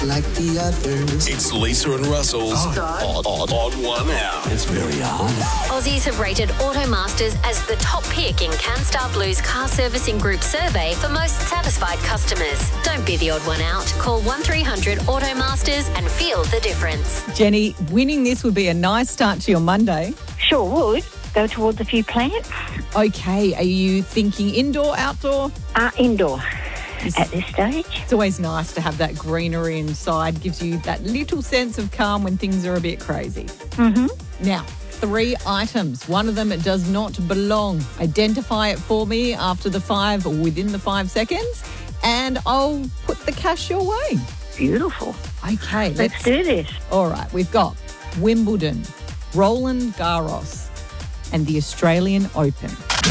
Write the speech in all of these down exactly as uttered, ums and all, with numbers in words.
like the others. It's Lisa and Russell's oh. odd, odd, odd One Out. It's very odd. Aussies have rated Automasters as the top pick in CanStar Blue's car servicing group survey for most satisfied customers. Don't be the odd one out. Call one three hundred Automasters and feel the difference. Jenny, winning this would be a nice start to your Monday. Sure would. Go towards a few plants. Okay, are you thinking indoor, outdoor? Uh, indoor. At this stage. It's always nice to have that greenery inside. Gives you that little sense of calm when things are a bit crazy. Mm-hmm. Now, three items. One of them does not belong. Identify it for me after the five or within the five seconds, and I'll put the cash your way. Beautiful. Okay, let's, let's do this. All right, we've got Wimbledon, Roland Garros, and the Australian Open.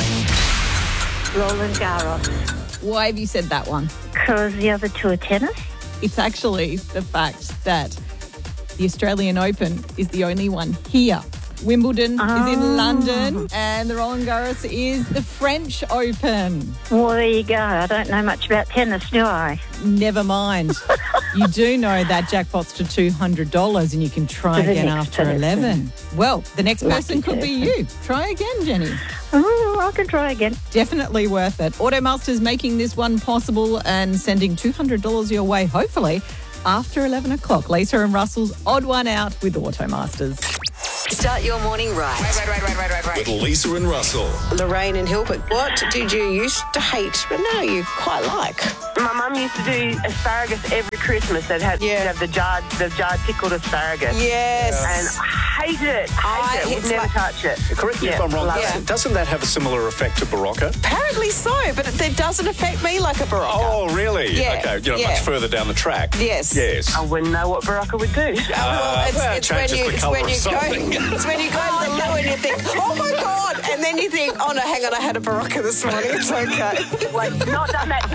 Roland Garros. Why have you said that one? Because the other two are tennis. It's actually the fact that the Australian Open is the only one here. Wimbledon oh. is in London and the Roland Garros is the French Open. Well, there you go. I don't know much about tennis, do I? Never mind. You do know that jackpot's to two hundred dollars and you can try to again after person. eleven. Well, the next Lucky person could person. be you. Try again, Jenny. Oh, I can try again. Definitely worth it. Automasters making this one possible and sending two hundred dollars your way, hopefully, after eleven o'clock. Lisa and Russell's Odd One Out with Automasters. Start your morning right. Right, right, right, right, right, right. With Lisa and Russell. Lorraine and Hilbert, what did you used to hate, but now you quite like? My mum used to do asparagus every Christmas. They'd have, Yeah. have the jarred, the jarred pickled asparagus. Yes. And I hated it. Hated I- it. Would it's never like- touch it. Correct me Yeah, if I'm wrong, love Yeah. it. doesn't that have a similar effect to Barocca? Apparently so, but it, it doesn't affect me like a Barocca. Oh, really? Yeah, Okay, you know, yeah. much further down the track. Yes. Yes. I wouldn't know what Barocca would do. Oh, well, it's, well, it it's when changes you, the it's colour when of you go, something. it's when you go to the loo and you think, oh my God, and then you think, oh no, hang on, I had a Barocca this morning, it's okay. Like, not done that to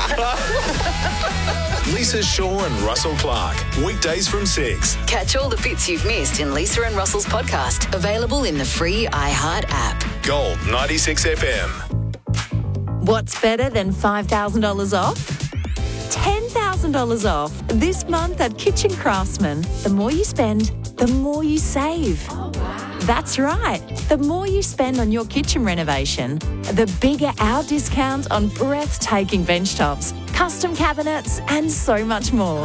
me. Lisa Shaw and Russell Clark. Weekdays from six. Catch all the bits you've missed in Lisa and Russell's podcast. Available in the free iHeart app. Gold ninety-six F M. What's better than five thousand dollars off? ten thousand dollars off this month at Kitchen Craftsman. The more you spend, the more you save. That's right. The more you spend on your kitchen renovation, the bigger our discount on breathtaking bench tops, custom cabinets, and so much more.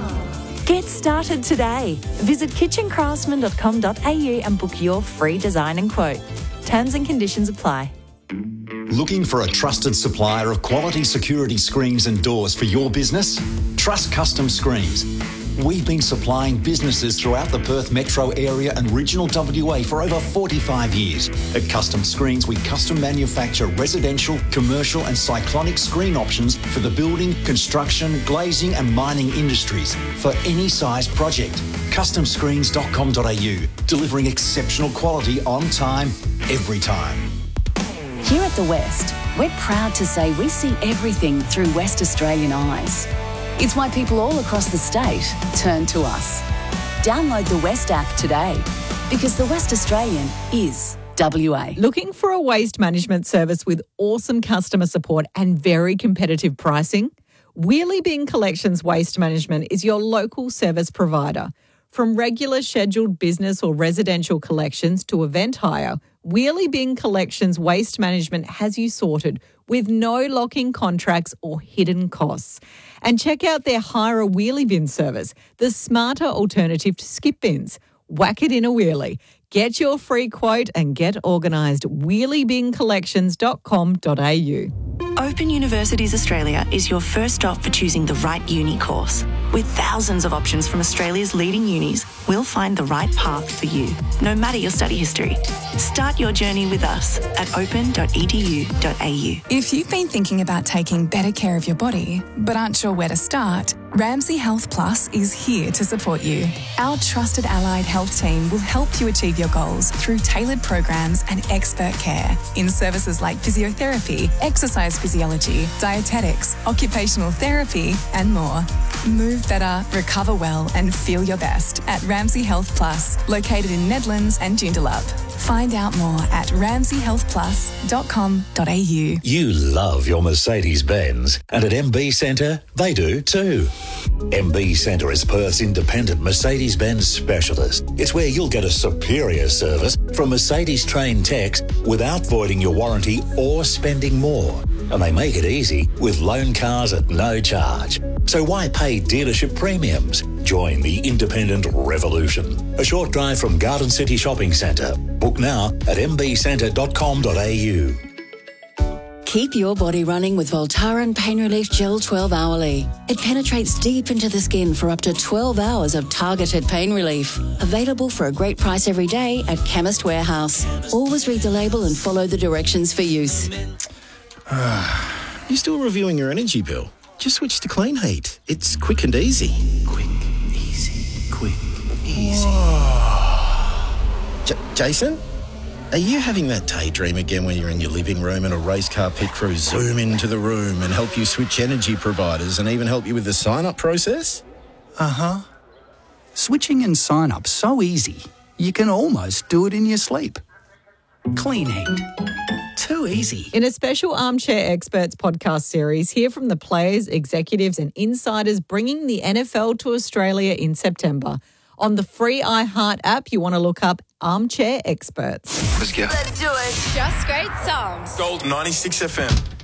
Get started today. Visit kitchen craftsman dot com dot a u and book your free design and quote. Terms and conditions apply. Looking for a trusted supplier of quality security screens and doors for your business? Trust Custom Screens. We've been supplying businesses throughout the Perth metro area and regional W A for over forty-five years. At Custom Screens, we custom manufacture residential, commercial and cyclonic screen options for the building, construction, glazing and mining industries for any size project. custom screens dot com dot a u, delivering exceptional quality on time, every time. Here at The West, we're proud to say we see everything through West Australian eyes. It's why people all across the state turn to us. Download the West app today, because the West Australian is W A. Looking for a waste management service with awesome customer support and very competitive pricing? Wheelie Bin Collections Waste Management is your local service provider. From regular scheduled business or residential collections to event hire, Wheelie Bin Collections Waste Management has you sorted with no lock-in contracts or hidden costs. And check out their Hire a Wheelie Bin service, the smarter alternative to skip bins. Whack it in a wheelie. Get your free quote and get organised. wheelie bin collections dot com dot a u. Open Universities Australia is your first stop for choosing the right uni course. With thousands of options from Australia's leading unis, we'll find the right path for you, no matter your study history. Start your journey with us at open dot e d u dot a u. If you've been thinking about taking better care of your body, but aren't sure where to start, Ramsay Health Plus is here to support you. Our trusted allied health team will help you achieve your goals through tailored programs and expert care in services like physiotherapy, exercise physiology, dietetics, occupational therapy, and more. Move better, recover well and feel your best at Ramsay Health Plus, located in Nedlands and Joondalup. Find out more at ramsay health plus dot com dot a u. You love your Mercedes-Benz, and at M B Centre, they do too. M B Centre is Perth's independent Mercedes-Benz specialist. It's where you'll get a superior service from Mercedes-trained techs without voiding your warranty or spending more. And they make it easy with loan cars at no charge. So why pay dealership premiums? Join the independent revolution. A short drive from Garden City Shopping Centre. Book now at m b centre dot com dot a u. Keep your body running with Voltaren Pain Relief Gel twelve hourly. It penetrates deep into the skin for up to twelve hours of targeted pain relief. Available for a great price every day at Chemist Warehouse. Always read the label and follow the directions for use. You still reviewing your energy bill? Just switch to Clean Heat. It's quick and easy. Quick, easy, quick, easy. J- Jason? Are you having that daydream again when you're in your living room and a race car pit crew zoom into the room and help you switch energy providers and even help you with the sign-up process? Uh-huh. Switching and sign-up so easy, you can almost do it in your sleep. Clean Heat. Too easy. In a special Armchair Experts podcast series, hear from the players, executives and insiders bringing the N F L to Australia in September. On the free iHeart app, you want to look up Armchair Experts. Let's go. Let's do it. Just great songs. Gold ninety-six F M.